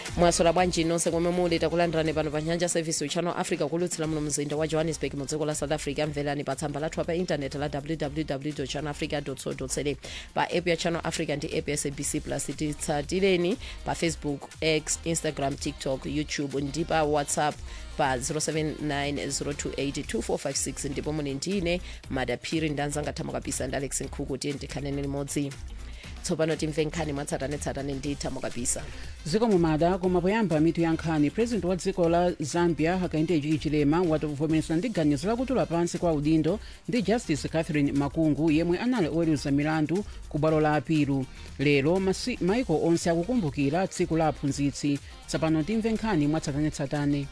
mwasola bwanji nonse komwe muli takulandirani pano pa nyanja service channel africa kulutsira muno mzinda wa johannesburg mu dziko la south africa. Mverani pa tsamba lathu pa internet la www.channelafrica.co.za, pa app ya channel africa ndi app ya sabc plus. titsatileni pa facebook, x, instagram, tiktok, youtube ndi pa whatsapp pa 0790282456 ndipo muni ndine madaphiri ndanzanga thamo kabisa ndi Alex Nkhuku tiye ndikhanene limodzi. Tsopano timve nkhani mwatsatanetsatane ndi thamo kabisa. Ziko mumada koma poyamba mitu ya nkhani. President wa dziko la Zambia Hakainde Hichilema wavomereza ndi ganizo lakutula pansi kwa udindo ndi Justice Catherine Makungu yemwe anali oweruza milandu ku bwalo la apilu. Lero maiko onse akukumbukira tsiku la aphunzitsi. Tsopano timve nkhani mwatsatanetsatane.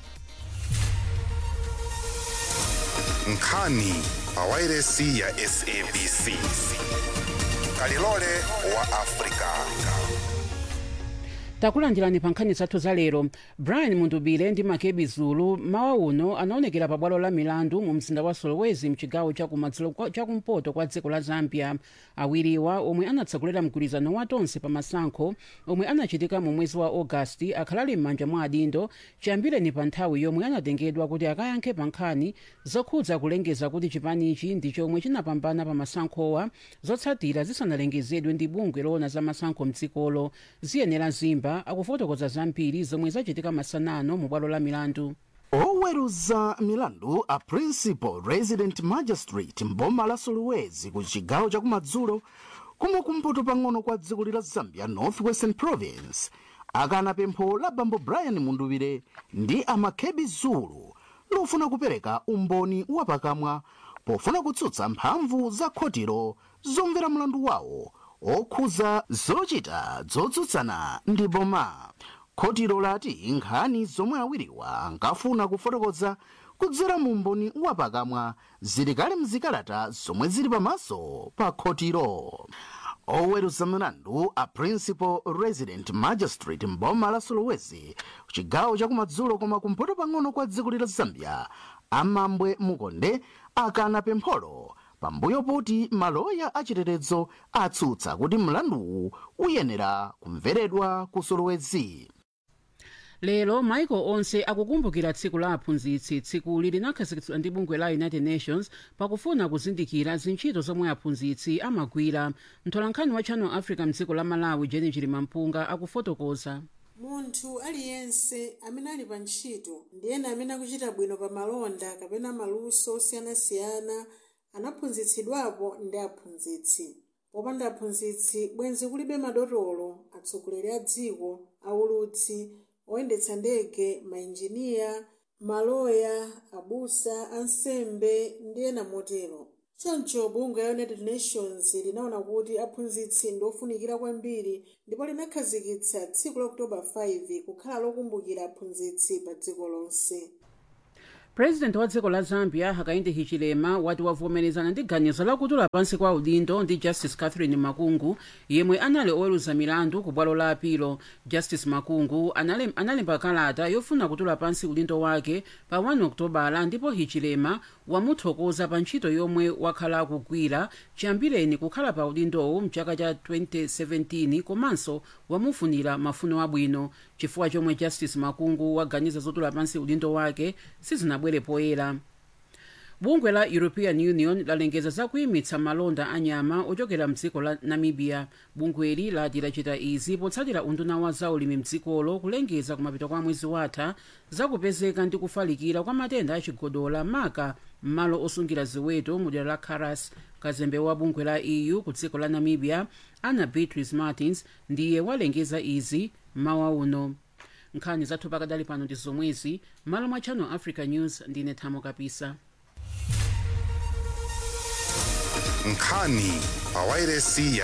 Nkhani pa wailesi ya SABC. Kalilole wa Afrika. Takulandirani pa nkhani zathu za lero. Brian Mundubile ndi Makebi Zulu mawa uno anaonekera pa bwalo la milandu mu mzinda wa Solwezi mchigawo chakumpoto kwa dziko la Zambia. Awiriwa omwe anatsegulira mgwirizano wa tonse pa masankho omwe anachitika mu mwezi wa Augasti akhalali m'manja mwa adindo chiyambireni pa nthawi yomwe anatengedwa kuti akayankhe pa nkhani zokhudza kulengeza kuti chipanichi ndi chomwe chinapambana pa masankhowa zotsatira zisanalengezedwe ndi bungwe loona za masankho mdzikolo. Ziyenera Zimba akufotokoza zambiri zomwe zachitika masanano mu bwalo la milandu. Oweruza milandu a principal resident magistrate mboma la Solwezi ku chigawo chakumadzulo kumwe kumpoto pang'ono kwa dziko la Zambia North Western Province akana pempho la bambo Brian Mundubile ndi Makebi Zulu lofuna kupereka umboni wapakamwa pofuna kutsutsa mphamvu za khotiro zomvera mlandu wawo okhuza zochita zotsutsana ndi boma. Khotiro lati nkhani zomwe awiriwa ankafuna kufotokoza kudzera mu umboni wapakamwa zili kale mzikalata zomwe zili pamaso pa khotiro. Oweruza milandu a principal resident magistrate mboma la Solwezi chigawo chakumadzulo koma kumpoto pang'ono kwa dziko la Zambia Amambwe Mukonde akana pempholo pambuyo poti maloya achitetezo atsutsa kuti mlandu uyenera kumveredwa ku Solwezi. Lero maiko onse akukumbukira tsiku la aphunzitsi. Tsiku linakhazikitsidwa ndi bungwe la United Nations pakufuna kuzindikira zintchito zomwe aphunzitsi amagwira. Mtolankhani wa Channel Africa mdziko la Malawi Jenny Chilimampunga akufotokoza. Munthu aliyense amene ali pa ntchito ndi ena amene akuchita bwino pa malonda kapena maluso osiyanasiyana anaphunzitsidwapo ndi aphunzitsi. Popanda aphunzitsi bwenzi kulibe madotolo, atsogoleri a dziko, aulutsi, oyendetsa ndege, mainjiniya, maloya, abusa, ansembe ndi ena motero. Choncho bungwe la United Nations linaona kuti aphunzitsi ndi ofunikira kwambiri ndipo linakhazikitsa tsiku la October 5 kukhala lokumbukira aphunzitsi pa dziko lonse. President wa dziko la Zambia Hakainde Hichilema wati wavomerezana ndi ganizo lakutula pansi kwa udindo ndi Justice Catherine Makungu yemwe anali oweruza milandu ku bwalo la apilo. Justice Makungu analemba kalata yofuna kutula pansi udindo wake pa 1 Okutobala ndipo Hichilema wamuthokoza pa ntchito yomwe wakhala kugwira chiyambireni kukhala pa udindowo mchaka cha 2017 komanso wamufunira mafuno abwino. Chifukwa chomwe Justice Makungu waganiza zotula pansi udindo wake sizinabwere poyera. Bungwe la European Union lalengeza zakuyimitsa malonda anyama ochokera mdziko la Namibia. Bungweli lati lachita izi potsatira unduna wa zaulimi mdzikolo kulengeza kumapeto kwa mwezi watha zakupezeka ndi kufalikira kwa matenda achigodola maka m'malo osungira ziweto mu dera la Karas. Kazembe wa bungwe la EU ku dziko la Namibia Anna Beatrice Martins ndiye walengeza izi mawa uno. Nkhani zathu pakadali pano ndi zomwezi. Malo mwa Channel Africa News ndine Thamo Kapisa. Nkhani pa wailesi ya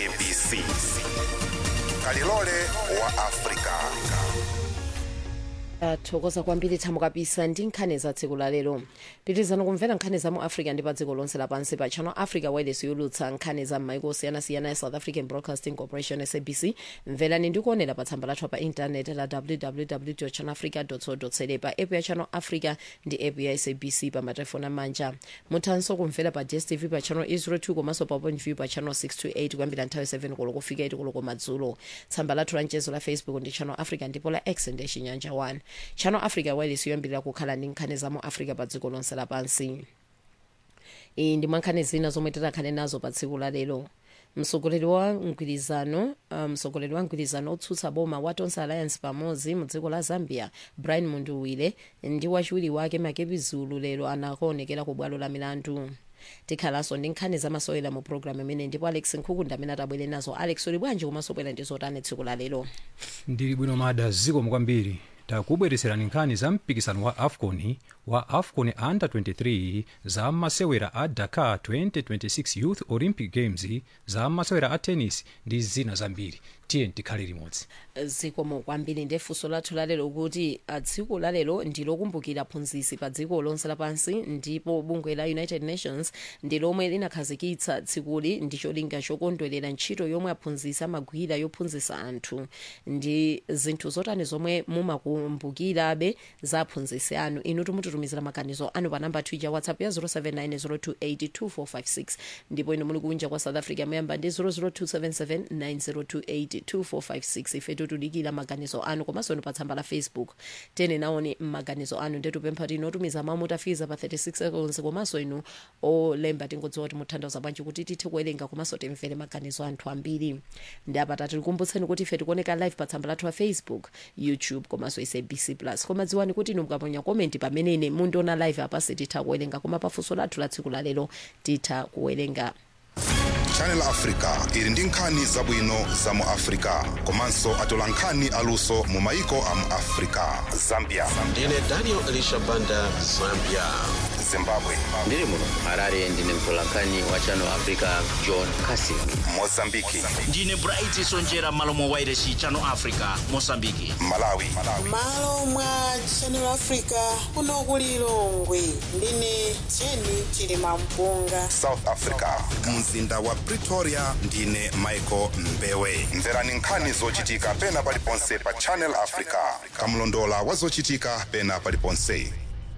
SABC. Kalilole wa Afrika. thokoza kwambiri thamo kapisa ndi nkhani za tsiku la lero. Pitirizani kumvera nkhani za mu Africa ndi pa dziko lonse lapansi pa Channel Africa wireless yolutsa nkhani za m'maiko osiyanasiyana ya South African Broadcasting Corporation SABC. Mverani ndi kuonera pa tsamba lathu pa intaneti la www.channelafrica.co.za, pa app ya Channel Africa ndi app ya SABC pa matelefoni amanja. Muthanso kumvera pa DSTV pa Channel 802 komanso pa OpenView pa Channel 628 kuyambira nthawi 7 koloko kufika 8 koloko madzulo. Tsamba lathu la mchezo la Facebook ndi Channel Africa ndipo la X ndi Chinyanja 1. Channel Africa wireless yoyambirira kukhala ndi nkhani za mu Africa pa dziko lonse lapansi. Iyi ndi mwankhani zina zomwe titakhale nazo pa tsiku la lero. Mtsogoleri wa mgwirizano otsutsa boma wa Tonse Alliance pamodzi mu dziko la Zambia, Brian Munduwire, ndi wachiwiri wake Makepi Zulu lero anakuonekera ku bwalo la milandu. Tikhalanso ndi nkhani zamasewera mu programu imene ndipo Alex Nkhuku amene atabwere nazo. Alex, uli bwanji komanso bwera ndi zotani tsiku la lero? Ndili bwino mada zikomo kwambiri. Takubweretserani nkhani za mpikisano wa AFCON Under 23 za masewera a Dakar 2026 Youth Olympic Games, za masewera a tennis ndi zina zambiri. Tiye tikhale limodzi. Zikomo kwambiri. Ndi funso lathu lalero kuti tsiku lalero ndilokumbukira aphunzitsi pa dziko lonse lapansi, ndipo bungwe la United Nations ndi lomwe linakhazikitsa tsikuli ndi cholinga chokondwerera ntchito yomwe aphunzitsi amagwira yophunzitsa anthu. Ndi zinthu zotani zomwe mumakumbukirabe za aphunzitsi anu? Inu timututumizira maganizo anu pa namba ya WhatsApp ya 0790282456, ndipo inu muli kunja kwa South Africa muyamba ndi 0027790282456. Ife tutudikira maganizo anu komanso pa tsamba la Facebook tene naone maganizo anu, ndetu pempha tino tumiza mamu tafiza pa 36 seconds, komanso inu olemba tingodziwa kuti muthandiza bwanji kuti tithe kuwerenga komanso timvere maganizo anthu ambiri. Ndi apa tatikumbutseni kuti ife tikuoneka live pa tsamba lathu la Facebook, YouTube komanso SABC Plus. Koma dziwani kuti inu mukaponya comment pamenene mundiona live apa sititha kuwerenga, koma pa funso lathu la tsiku la lero titha kuwerenga. Channel Africa ili ndi nkhani zabwino za mu Africa komanso atola nkhani aluso mu maiko a mu Africa. Zambia ndine Daniel Elisha Banda, Zambia. Zimbabwe ndiri muno Harare, ndine mtolankhani wa Channel Africa John Cassick. Mozambiki ndine Bright Sonjera Malomo Wireless Channel Africa Mozambiki. Malawi malo mwa Channel Africa kuno kuli Lilongwe, ndine Jenny Chilimampunga. South Africa mzinda wa Pretoria, ndine Michael Mbewe. Mverani nkhani zochitika pena paliponse pa Channel Africa, kamlondola wa zochitika pena paliponse.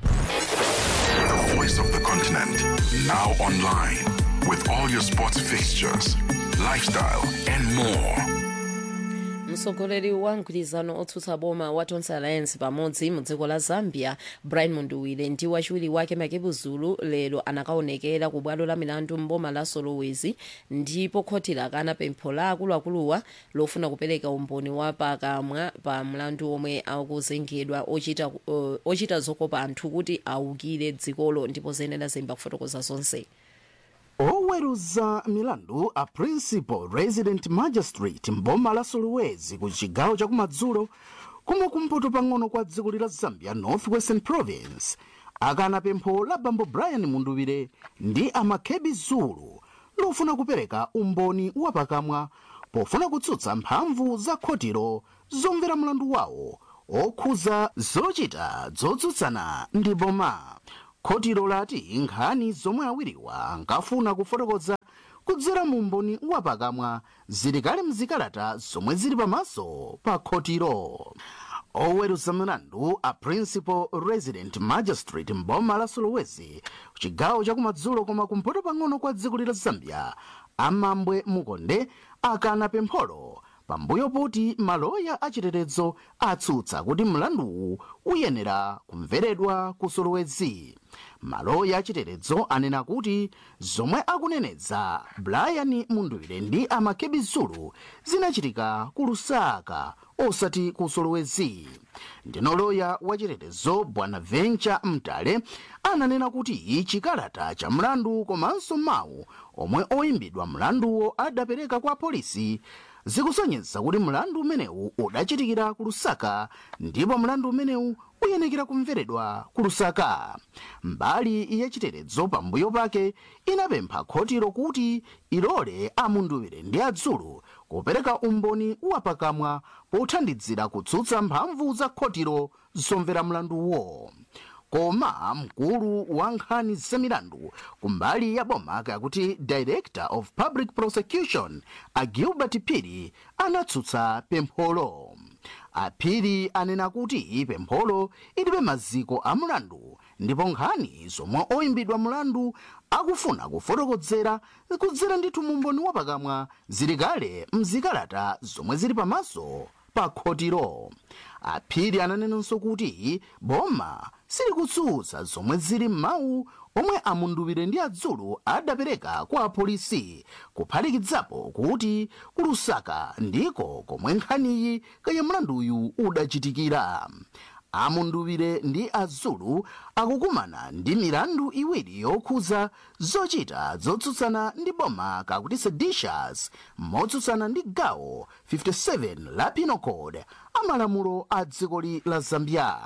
The voice of the continent, now online, with all your sports fixtures, lifestyle, and more. Mtsogoleri wa mgwirizano otsutsa boma wa Tonse Alliance pamodzi mu dziko la Zambia, Brian Munduwire, ndi wachiwiri wake Makepi Zulu lero anakaonekera ku bwalo la milandu mboma la Solowezi, ndipo khoti lakana pempho la akuluakuluwa lofuna kupereka umboni wa pakamwa pa mlandu omwe akuzengedwa ochita zokopa anthu kuti awukire dzikolo, ndipo zenera zemba kufotokoza zonse. Oweruza milandu a Principal Resident Magistrate mboma la Solowezi ku chigawo chakumadzulo kumwe kumpoto pang'ono kwa dziko la Zambia North Western Province akana pempho la bambo Brian Munduwire ndi Makepi Zulu lofuna kupereka umboni wa pakamwa pofuna kutsutsa mphamvu za khotiro zomvera mlandu wawo okhuza zochita zotsutsana ndi boma. Khotiro lati nkhani zomwe awiriwa ankafuna kufotokoza kudzera mu umboni wa pakamwa zili kale mzikalata zomwe zili pamaso pa khotiro. Oweruza milandu a Principal Resident Magistrate mboma la Solowezi chigawo chakumadzulo koma kumpoto pang'ono kwa dziko la Zambia Amambwe Mukonde akana pempholo pambuyo poti maloya achitetezo atsutsa kuti mlandu uyenera kumveredwa ku Solowezi. Maloya achitetezo anena kuti zomwe akuneneza Brian Munduwire ndi Makepi Zulu zinachitika ku Lusaka osati ku Solowezi. Ndino loya wachitetezo Bwana Venture Mtale ananena kuti chikalata cha mlandu komanso mawu omwe oyimbidwa mlanduwo adapereka kwa polisi zikusonyeza kuti mlandu umenewu udachitikira ku Lusaka ndipo mlandu umenewu uyenekera kumveredwa ku Lusaka. Mbali yachitetezo pambuyo pake inapempha khotiro kuti ilole Amunduwire ndi Adzulu kupereka umboni wapakamwa pothandizira kutsutsa mphamvu za khotiro zomvera mlanduwo. Koma mkulu wa nkhani zamilandu kumbali ya boma kakuti Director of Public Prosecution Gilbert Phiri anatsutsa pempholo. Phiri anena kuti pempholo ilibe maziko a mlandu ndipo nkhani zomwe oyimbidwa mlandu akufuna kufotokodzera kudzera ndithu mumboni wapakamwa zili kale mzikalata zomwe zili pamaso pa khotiro. Phiri ananenanso kuti boma silikutsutsa zomwe zili m'mawu omwe Amunduwire ndi Adzulu adapereka kwa apolisi, kuphatikidzapo kuti ku Lusaka ndiko komwe nkhaniyi kaya mlanduyu udachitikira. Amunduwire ndi Adzulu akukumana ndi milandu iwiri yokhuza zochita zotsutsana ndi boma kakuti seditious motsutsana ndi gawo 57 la Penal Code amalamulo a dzikoli la Zambia.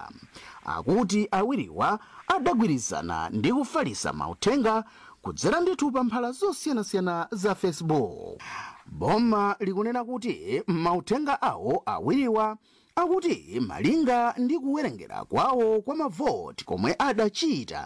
Akuti awiriwa adagwirizana ndi kufalisa mauthenga kudzera ndithu pa mphala zosiyanasiyana za Facebook. Boma likunena kuti mauthenga awo awiriwa akuti malinga ndi kuwerengera kwawo kwa mavoti komwe adachita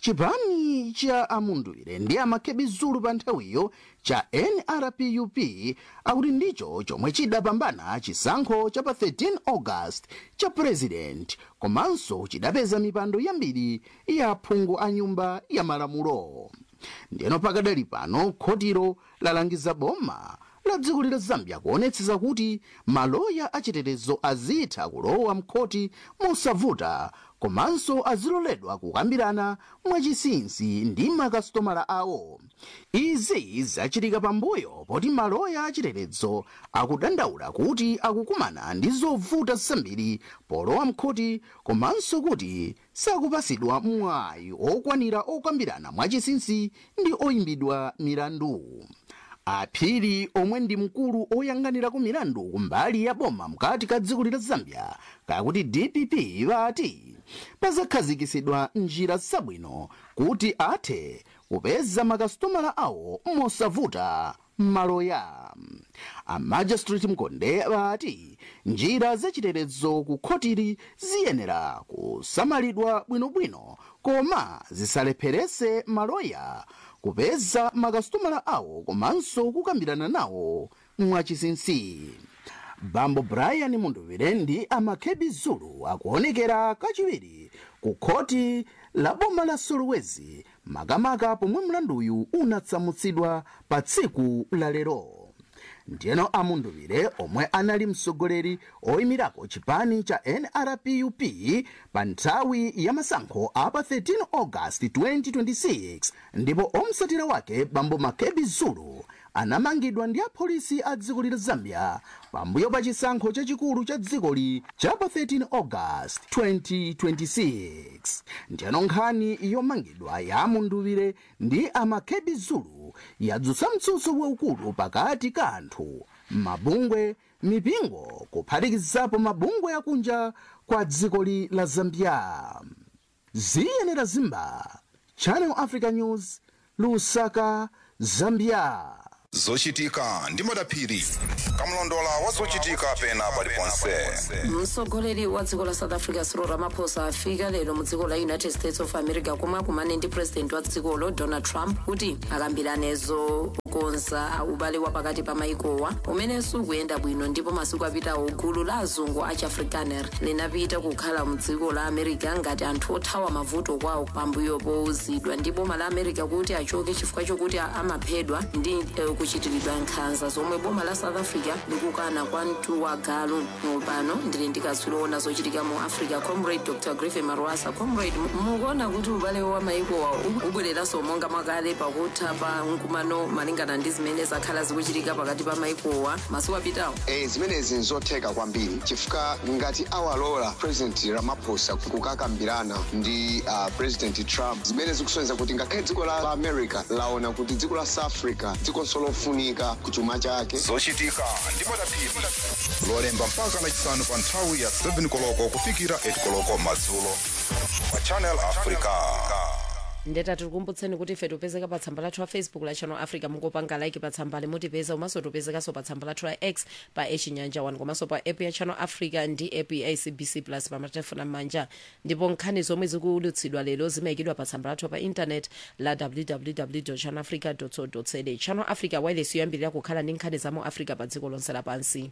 chipani cha Amunduwire ndi Amakebi Zulu pa nthawiyo cha NRPUP akuti ndicho chomwe chidapambana chisankho cha pa 13 August cha president, komanso chidapeza mipando yambiri ya aphungu a nyumba ya malamulo. Ndiyeno pakadali pano khotiro lalangiza boma la dziko la Zambia kuonetsetsa kuti maloya achitetezo azitha kulowa mkhoti mosavuta, komanso aziloledwa kukambirana mwachisinsi ndi makasitomala awo. Izi zachitika pambuyo poti maloya achitetezo akudandaula kuti akukumana ndi zovuta zambiri polowa mkhoti, komanso kuti sakupasidwa mwayi okwanira okambirana mwachisinsi ndi oyimbidwa milandu. Phiri omwe ndi mkulu oyang'anira ku milandu kumbali ya boma mkati ka dziko la Zambia kakuti DPP vati pazakhazikisidwa njira zabwino kuti athe kupeza makasitomala awo mosavuta maloya. Magistrate Mkonde vati njira zachitetezo ku khotiri ziyenera kusamalidwa bwinobwino koma zisalepherese maloya kupeza makasitomala awo komanso kukambirana nawo mwachisinsi. Bambo Brian Munduwire ndi Amakebi Zulu akuonekera kachiwiri ku khoti la boma la Solwezi makamaka pomwe mlanduyu unatsamutsidwa pa tsiku la lero. Ndiyeno Amunduwire omwe anali mtsogoleri oyimirako chipani cha NRPUP pa nthawi ya masankho a pa 13 August 2026 ndipo omsatira wake Bambo Makebi Zulu anamangidwa ndi apolisi a dziko la Zambia pambuyo pa chisankho chachikulu cha dzikoli cha pa 13 August 2026. Ndiyeno nkhani yomangidwa ya Amunduwire ndi Amakebi Zulu yadzutsa mtsutso waukulu pakati ka anthu, mabungwe, mipingo kuphatikizapo mabungwe akunja kwa dzikoli la Zambia. Ziyenera Zimba, Channel Africa News, Lusaka, Zambia. Zochitika ndi Madaphiri kamlondola wa zochitika pena paliponse. Mtsogoleri wa dziko la South Africa Cyril Ramaphosa afika lero mu dziko la United States of America komwe akumane ndi president wa dzikolo Donald Trump kuti akambiranezo konza ubale wa pakati pa maikowa umene sukuyenda bwino, ndipo masiku apitawo gulu la azungu a Chiafrikaner linapita kukhala mu dziko la America ngati anthu othawa mavuto kwawo pambuyo powuzidwa ndi boma la America kuti achoke chifukwa chokuti amaphedwa ndi kuchitiridwa nkhanza zomwe boma la South Africa likukana kwa mtuwagalu. Pano ndili ndikaziloona zochitika mu Africa. Comrade Dr. Griffin Marwasa, comrade, mukuona kuti ubale wa maikowa ubwereranso monga mwakale pakutha pa mkumano malinga malingana ndi zimene zakhala zikuchitika pakati pa maikowa masiku apitawo. Zimenezi nzotheka kwambiri chifukwa ngati awalola President Ramaphosa kukakambirana ndi President Trump, zimene zikusonyeza kuti ngakhale dziko la America laona kuti dziko la South Africa dzikonso lofunika kuchuma chake. zochitika ndi madaphiri lolemba mpaka lachisanu pa nthawi ya 7 koloko kufikira 8 koloko madzulo pa Channel Africa. Ndeta tikukumbutseni kuti ife tupezeka pa tsamba lathu la Facebook la Channel Africa, mungopanga like pa tsamba limutipeza, umaso tupezekanso pa tsamba lathu la X pa Chinyanja 1, komanso pa app ya Channel Africa ndi app ya SABC Plus pa matelefoni amanja. Ndipo nkhani zomwe zikulutsidwa lero zimayikidwa pa tsamba lathu pa internet la www.channelafrica.co.za. Channel Africa wireless yoyambirira kukhala ndi nkhani za mu Africa pa dziko lonse lapansi.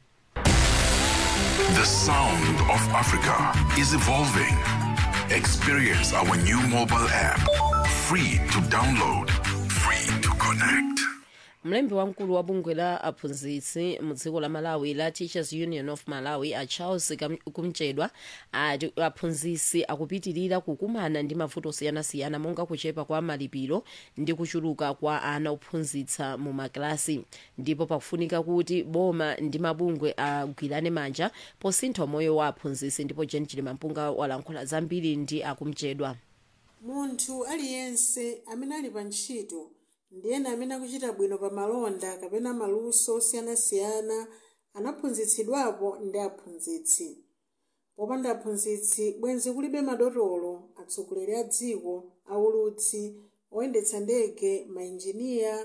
The sound of Africa is evolving. Experience our new mobile app. Free to download, free to connect. Mlembi wamkulu wa bungwe la aphunzitsi mu dziko la Malawi la Teachers Union of Malawi a Charles Kumchedwa ati aphunzitsi akupitirira kukumana ndi mavuto osiyanasiyana monga kuchepa kwa malipiro ndi kuchuluka kwa ana ophunzitsa mu maklasi, ndipo pakufunika kuti boma ndi mabungwe agwirane manja posintha moyo wa aphunzitsi. Ndipo Jane Chilimampunga walankhula zambiri ndi Akumchedwa. Munthu aliyense amene ali pa ntchito ndiyena amene akuchita bwino pa malonda kapena maluso osiyanasiyana anaphunzitsidwapo ndi aphunzitsi. Popanda aphunzitsi bwenzi kulibe madotolo, atsogoleri a dziko, aulutsi, oyendetsa ndege, mainjiniya,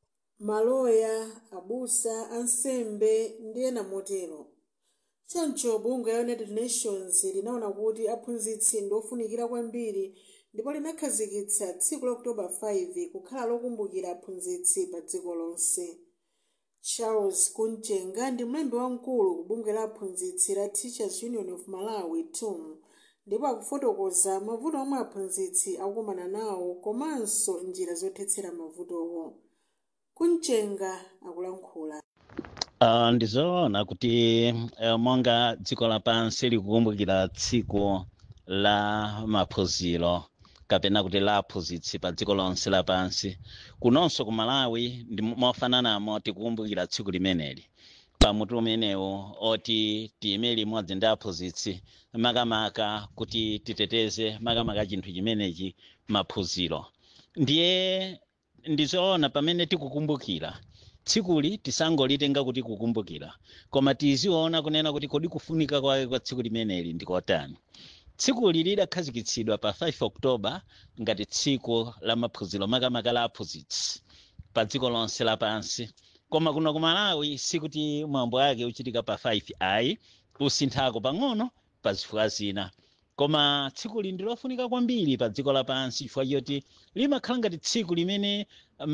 maloya, abusa, ansembe ndi ena motero. Choncho bungwe la United Nations linaona kuti aphunzitsi ndofunikira kwambiri, ndipo linakhazikitsa tsiku la October 5 kukhala lokumbukira aphunzitsi pa dziko lonse. Charles Kunjenga ndi mlembi wamkulu ku bungwe la aphunzitsi la Teachers Union of Malawi TUM, ndipo akufotokoza mavuto omwe aphunzitsi akukumana nawo komanso njira zothetsera mavutowo. Kunjenga akulankhula. Ndizoona kuti monga dziko lapansi likukumbukira tsiku la maphunziro kapena kuti la aphunzitsi pa dziko lonse lapansi, kunonso ku Malawi ndi mofananamo tikukumbukira tsiku limeneli pamutu umenewo oti tiyime limodzi ndi aphunzitsi makamaka kuti titeteze makamaka chinthu chimenechi maphunziro. Ndiye ndizoona pamene tikukumbukira tsikuli tisangolitenga kuti kukumbukira, koma tiziona kunena kuti kodi kufunika kwa tsiku limeneli ndikotani. Tsikuli lidakhazikitsidwa pa 5 October ngati tsiku la maphunziro makamaka la aphunzitsi pa dziko lonse lapansi, koma kuno ku Malawi sikuti mwambo wake uchitika pa 5 ayi, usinthako pang'ono pa zifukwa zina. Koma tsikuli ndilofunika kwambiri pa dziko lapansi chifukwa choti limakhala ngati tsiku limene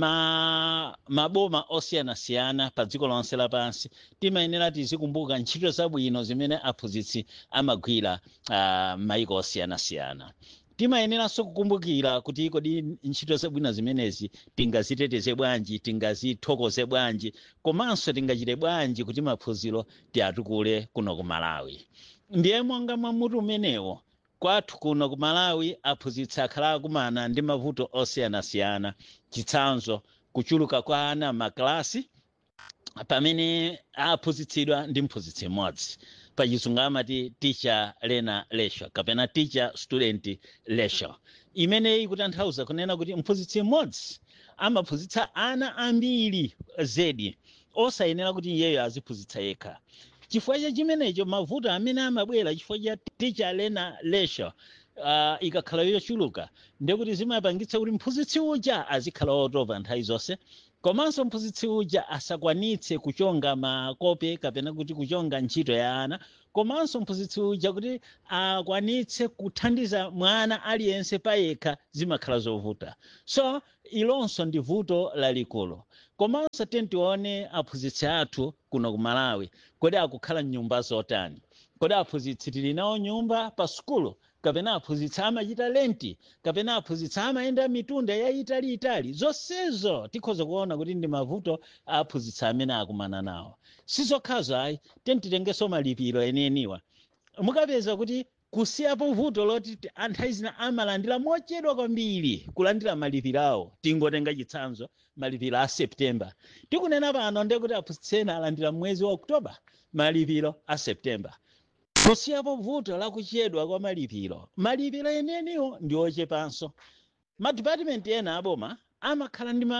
maboma osiyanasiyana pa dziko lonse lapansi timayenera tizikumbuka ntchito zabwino zimene aphunzitsi amagwira maiko osiyanasiyana. Timayeneranso kukumbukira kuti kodi ntchito zabwino zimenezi tingaziteteze bwanji, tingazithokoze bwanji, komanso tingachite bwanji kuti maphunziro tiatukule kuno ku Malawi. Ndiye monga mamutu umenewo kwathu kuno ku Malawi aphunzitsi akhala akumana ndi mavuto osiyanasiyana, chitsanzo kuchuluka kwa ana maklasi pamene aphunzitsidwa ndi mphunzitsi mmodzi, pachizungu amati teacher learner ratio kapena teacher student ratio, imene ikutanthauza kunena kuti mphunzitsi mmodzi amaphunzitsa ana ambiri zedi osayenera kuti iyeyo aziphunzitsa yekha. Chifukwa cha chimenecho mavuto amene amabwera chifukwa cha teacher learner ratio ikakhala yochuluka ndekuti zimapangitsa kuti mphunzitsi uja azikhala otopa nthawi zonse, komanso mphunzitsi uja asakwanitse kuchonga makope kapena kuti kuchonga ntchito ya ana, komanso mphunzitsi uja kuti akwanitse kuthandiza mwana aliyense payekha zimakhala zovuta. So ilonso ndi vuto lalikulu. Komanso tione aphunzitsi athu kuno ku Malawi kodi akukhala nyumba zotani, kodi aphunzitsi tili nawo nyumba pa sukulu, kapena aphunzitsi amachita lenti, kapena aphunzitsi amayenda mitunda yaitaliitali. Zonsezo tikhoza kuona kuti ndi mavuto aphunzitsi amene akumana nawo. Sizokhazo ayi, titengenso malipiro enieniwa. Mukapeza kuti kusiyapo vuto loti anthu azina amalandira mochedwa kwambiri kulandira malipiro awo. Tingotenga chitsanzo malipiro a September. Tikunena pano ndekuti aphunzitsi alandira mwezi wa Oktoba malipiro a September. Kusiyapo vuto la kuchedwa kwa malipiro. Malipiro eneniwo ndi ochepanso. Madepartment ena aboma amakhala ndi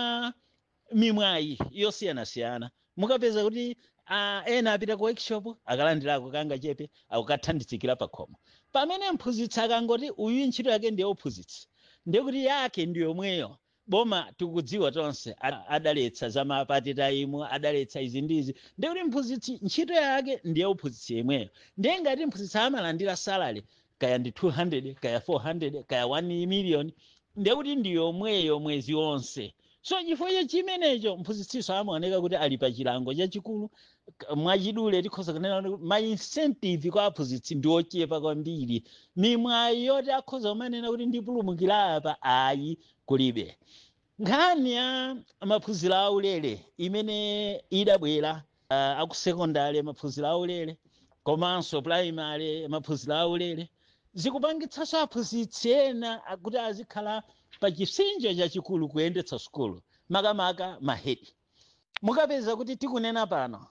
mimwayi yosiyanasiyana. Mukapeza kuti ena apita ku workshop akalandirako kanga chepe akukathandizikira pakhomo. Pamene mphunzitsi akangoti uyu ntchito yake ndiye uphunzitsi ndekuti yake ndi yomweyo. Boma tikudziwa tonse adaletsa za mapati taimu adaletsa izi ndizi ndekuti mphunzitsi ntchito yake ndiye uphunzitsi yemweyo. Ndiye ngati mphunzitsi amalandira salary kaya ndi 200 kaya 400 kaya 1 million ndekuti ndi yomweyo mwezi wonse. So chifukwa chimenecho mphunzitsiso amaoneka kuti ali pa chilango chachikulu. Mwachidule tikhoza kunena kuti ma incentive kwa aphunzitsi ndi ochepa kwambiri. Mimwayi yoti akhoza kumanena kuti ndipulumukira apa ayi kulibe. Nkhani ya maphunziro aulere imene idabwera akusekondari maphunziro aulere komanso primary maphunziro aulere zikupangitsanso aphunzitsi ena kuti azikhala pa chisinjo chachikulu kuyendetsa sukulu makamaka mahedi. Mukapeza kuti tikunena pano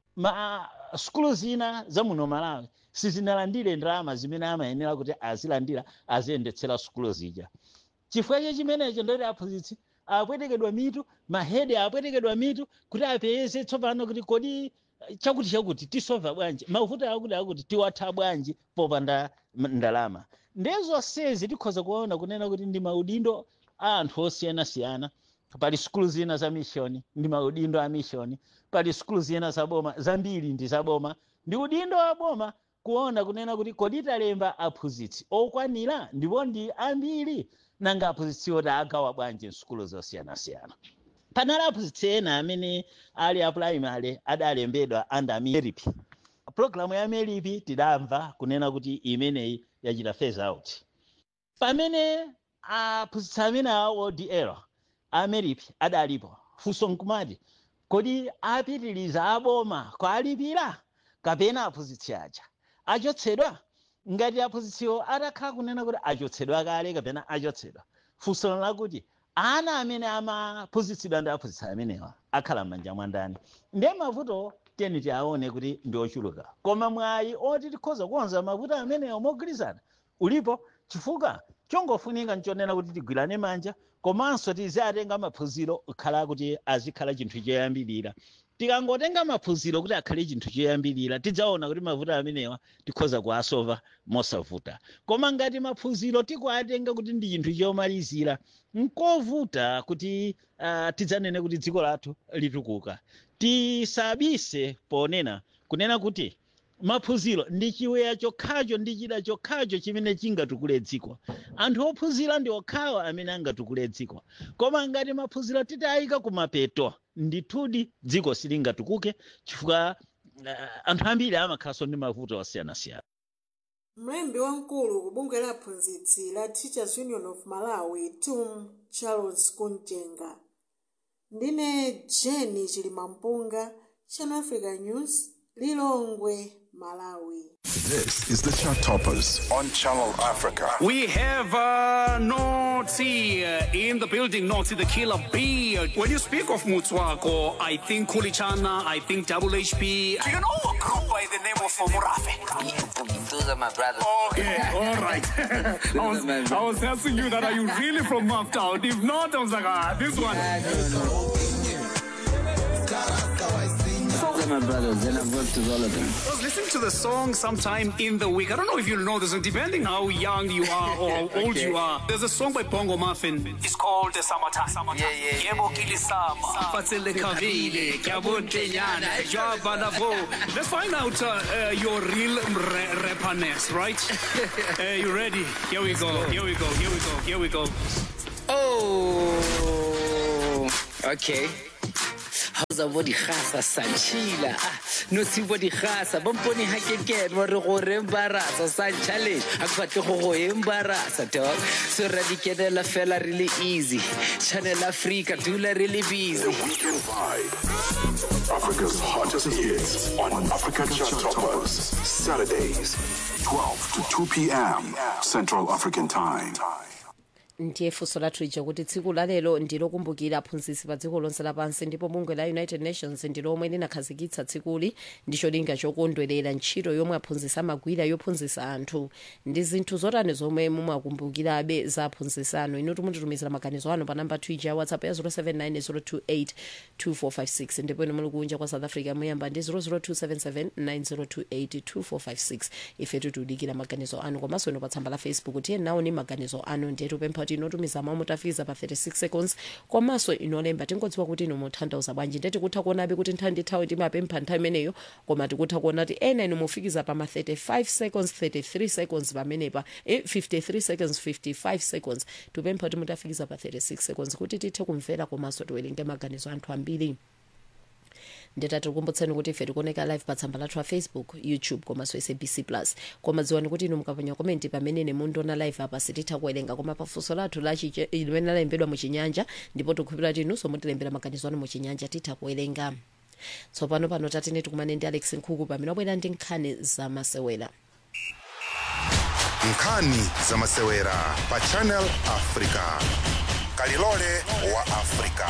sukulu zina za muno Malawi sizinalandire ndalama zimene amayenera kuti azilandira aziyendetsera sukulu zija. Chifukwa chimenecho ndoti aphunzitsi apwetekedwa mitu mahedi apwetekedwa mitu kuti apeze tsopano kuti kodi chakuti tisova bwanji mavuto akuti tiwatha bwanji popanda ndalama. Ndezo sezi tikhoza kuona kunena kuti ndi maudindo a anthu osiyanasiyana. Pali sukulu zina za mission ndi maudindo a mission. Pali sukulu zina za boma zambiri ndi za boma ndi udindo wa boma kuona kunena kuti kodi talemba aphunzitsi okwanira ndipo ndi ambiri nanga aphunzitsi oti agawa bwanji sukulu zosiyanasiyana. Panali aphunzitsi ena amene ali a primary adalembedwa under MERIP. Programu ya MERIP tidamva kunena kuti imeneyi yachita phase out. Pamene aphunzitsi amene a ODL a MERIP adalipo funso nkumati kodi apitiriza aboma kwalipira kapena aphunzitsi aja achotsedwa. Ngati aphunzitsiwo atakhala kunena kuti achotsedwa kale kapena achotsedwa funso lakuti ana amene amaphunzitsidwa ndi aphunzitsi amenewa akhala m'manja mwa ndani. Ndiye mavuto tiyeni tiaone kuti ndi ochuluka koma mwayi oti tikhoza kukonza mavuto amenewa mogwirizana ulipo chifukwa chongofunika nchonena kuti tigwirane manja komanso tiziatenga maphunziro kukhala kuti azikhala chinthu choyambirira. Tikangotenga maphunziro kuti akhale chinthu choyambirira tidzaona kuti mavuto amenewa tikhoza kuasova mosavuta. Koma ngati maphunziro tikuatenga kuti ndi chinthu chomalizira nkovuta kuti tidzanene kuti dziko lathu litukuka. Tisabise ponena kunena kuti maphunziro ndi chiweya chokhacho ndi chida chokhacho chimene chingatukule dziko. Anthu ophunzira ndi okhawa amene angatukule dziko. Koma ngati maphunziro titayika kumapeto ndithudi dziko silingatukuke chifukwa anthu ambiri amakhalanso ndi mavuto osiyanasiyana. Mlembi wamkulu ku bungwe la aphunzitsi la Teachers Union of Malawi TUM Charles Kunjenga. Ndine Jenny Chilimampunga, Channel Africa News, Lilongwe, Malawi. This is the Chart Toppers on Channel Africa. We have Notsi in the building, Notsi the Killer Bee. When you speak of Mutswako, I think Kulichana, I think Double HP. Do you know a group by the name of Murafe? Those are my brothers. Okay, all right. I was asking you that, are you really from Maftown? If not, I was like, this one. Those are my brothers, and I've worked with all of them. I was listening to the song sometime in the week. I don't know if you'll know this, and depending how young you are or how old you are, there's a song by Bongo Muffin. It's called The Summertime. Yeah. Let's find out your real rapperness, right? You ready? Here we go. Oh, okay. hausa bo digasa santšhila no se bo digasa bompone ha ke kene wa re gore embarasa sa challenge ha ke batle go embarasa dog so ra di kenela fela really easy Channel Africa dula really busy. Weekend Vibe. Africa's hottest hits on Africa Chart Toppers. Saturdays, 12 to 2 p.m. Central African Time. ndiye funso lathu ija kuti tsiku lalero ndilokumbukira aphunzitsi pa dziko lonse lapansi ndipo bungwe la United Nations ndilomwe linakhazikitsa tsikuli ndi cholinga chokondwerera ntchito yomwe aphunzitsi amagwira yophunzitsa anthu ndi zinthu zotani zomwe mumakumbukirabe za aphunzitsi anu inu mutitumizira maganizo anu pa namba 2 ya WhatsApp ya 0790282456 ndipo inu muli kunja kwa South Africa muyamba ndi 0027790282456 ife tikudikira maganizo anu komanso inu pa tsamba la Facebook tiye nawo ni maganizo anu ndiye tupempha inotumiza mawu mutafiza pa 36 seconds komanso inolemba tingodziwa kuti inu mutanthauza bwanji ndeti kutha kuonabe kuti nthawi ndi nthawi timapempha nthawi imeneyo koma tikutha kuona kuti ena inu mufikiza pa ma 35 seconds 33 seconds pamenepa 53 seconds 55 seconds tupempha kuti mutafikiza pa 36 seconds kuti tithe kumvera komanso tiwerenge maganizo anthu ambiri ndetati kumbutseni kuti ife tikuoneka live pa tsamba lathu la Facebook, YouTube komanso SABC Plus koma dziwani kuti inu mukaponya komenti pamene mundiona live apa sititha kuwerenga koma pafunso lathu limene lalembedwa muchinyanja ndipo tikukhulupirira kuti inunso mutilembera maganizo anu muchinyanja titha kuwerenga. Tsopano pano tatine tikumane ndi Alex Nkhuku pamene wabwera ndi nkhani za masewera. Nkhani za masewera pa Channel Africa. Kalilole wa Africa.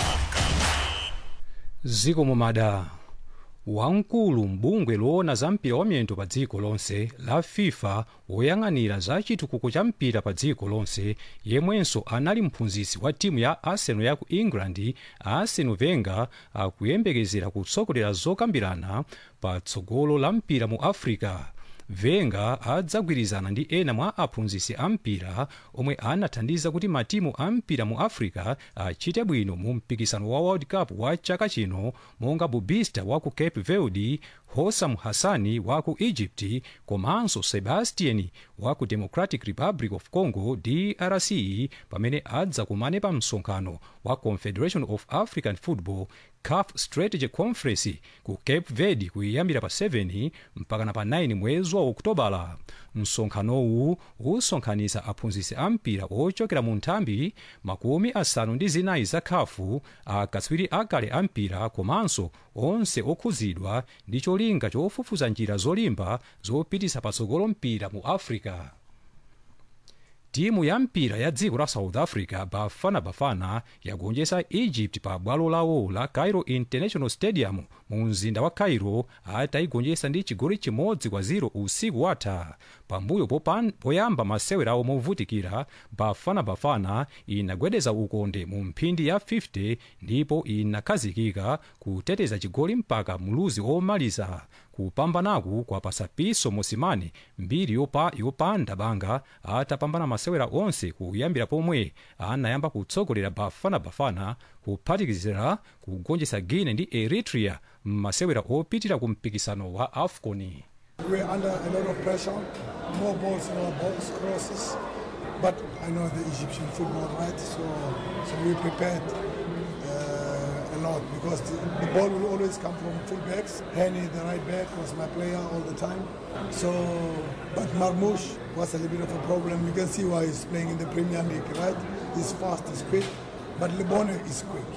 ziko mumada wamkulu mbungwe loona za mpira wa miyendo pa dziko lonse la FIFA woyang'anira za chitukuko cha mpira pa dziko lonse yemwenso anali mphunzitsi wa timu ya Arsenal ya ku England Arsene Wenger akuyembekezera kutsogolera zokambirana pa tsogolo la mpira mu Africa. Wenger adzagwirizana ndi ena mwa aphunzitsi a mpira omwe anathandiza kuti matimu a mpira mu Africa achite bwino mu mpikisano wa World Cup wa chaka chino monga Bubista wa ku Cape Verde, Hossam Hassani wa ku Egypt komanso Sebastian wa ku Democratic Republic of Congo DRC pamene adzakumane pa msonkhano wa Confederation of African Football CAF Strategy Conference ku Cape Verde kuyambira pa 7 mpaka pa 9 mwezi wa Okutobala. Msonkhanowu usonkhanitsa aphunzitsi a mpira ochokera mu nthambi makumi asanu ndi zinayi za CAF, akatswiri akale a mpira komanso onse okhuzidwa ndi cholinga chofufuza njira zolimba zopititsa patsogolo mpira mu Africa. Timu ya mpira ya dziko la South Africa Bafana Bafana yagonjetsa Egypt pa bwalo lawo la Cairo International Stadium mu mzinda wa Cairo atayigonjetsa ndi chigoli chimodzi kwa 0 usiku watha. Pambuyo poyamba masewera awo movutikira Bafana Bafana inagwedeza ukonde mu mphindi ya 50 ndipo inakhazikika kuteteza chigoli mpaka mluzi omaliza. Kupambanaku kwa pasapiso Mosimane mbiri yopanda banga atapambana masewera onse kuyambira pomwe anayamba kutsogolera Bafana Bafana kuphatikizira kugonjetsa Guinea ndi Eritrea masewera opitira ku mpikisano wa AFCON. We're under a lot of pressure, more balls in our box, crosses, but I know the Egyptian football, right? So we prepared a lot because the ball will always come from full-backs. Henny, the right back, was my player all the time. So, but Marmoush was a little bit of a problem. You can see why he's playing in the Premier League, right? He's fast, he's quick, but Lebone is quick.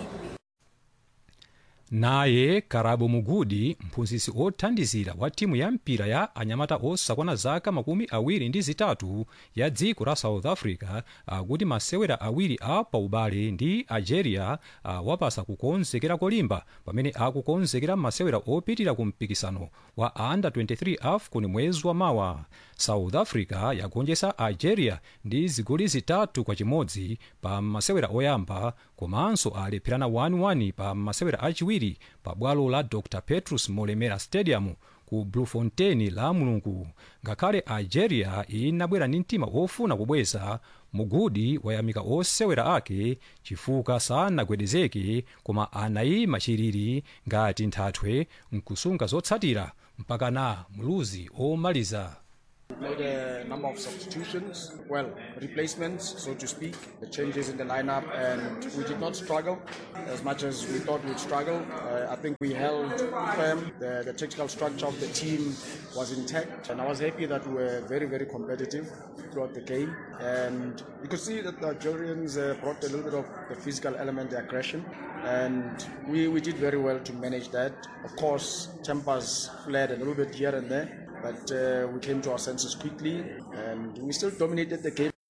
Naye Karabo Mugudi mphunzitsi othandizira wa timu ya mpira ya anyamata osakwana zaka makumi awiri ndi zitatu ya dziko la South Africa akuti masewera awiri apa ubale ndi Algeria wapasa kukonzekera kolimba pamene akukonzekera masewera opitira ku mpikisano wa Under 23 AFCON mwezi wa mawa. South Africa yagonjetsa Algeria ndi zigoli zitatu kwa chimodzi pa masewera oyamba komanso alephirana 1-1 pa masewera achiwiri pa bwalo la Dr. Petrus Molemera Stadium ku Bloemfontein la Mulungu. Ngakhale Algeria inabwera ndi mtima ofuna kubweza, Mugudi wayamika osewera ake chifukwa sanagwedezeke koma anayima chiriri ngati nthathwe nkusunga zotsatira mpaka na mluzi omaliza. made a number of substitutions, well, replacements, so to speak, the changes in the lineup, and we did not struggle as much as we thought we'd struggle. I think we held firm. The tactical structure of the team was intact, and I was happy that we were very, very competitive throughout the game. And you could see that the Algerians brought a little bit of the physical element, the aggression, and we did very well to manage that. Of course, tempers flared a little bit here and there, but we came to our senses quickly, and we still dominated the game.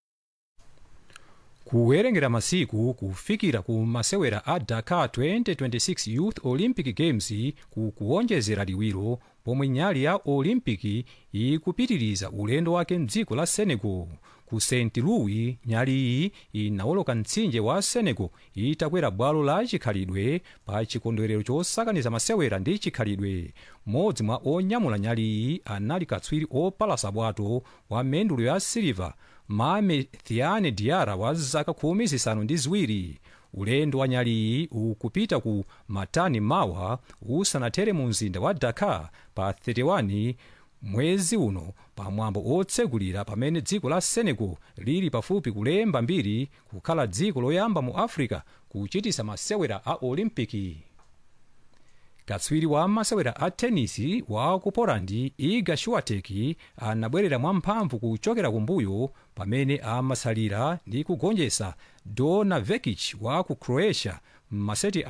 kuwerengera masiku kufikira ku masewera a Dakar 2026 Youth Olympic Games kukuonjezera liwiro pomwe nyali ya Olimpiki ikupitiriza ulendo wake mdziko la Senegal. Ku St. Louis nyali iyi inawoloka mtsinje wa Senegal itakwera bwalo la chikhalidwe pa chikondwerero chosakaniza masewera ndi chikhalidwe. Modzi mwa onyamula nyali iyi anali katswiri opalasa bwato wa mendulo ya siliva Mame Thiane Diarra wa zaka 17. Ulendo wa nyali iyi ukupita ku Matani Mawa usanatere mu mzinda wa Dakar pa 31 mwezi uno pamwambo otsegulira pamene dziko la Senegal lili pafupi kulemba mbiri kukhala dziko loyamba mu Africa kuchitisa masewera a Olimpiki. Katswiri wa masewera a tenisi wa ku Poland Iga Swiatek anabwerera mwamphamvu kuchokera kumbuyo pamene amasalira ndi kugonjetsa Dona Vekic wa ku Croatia maseti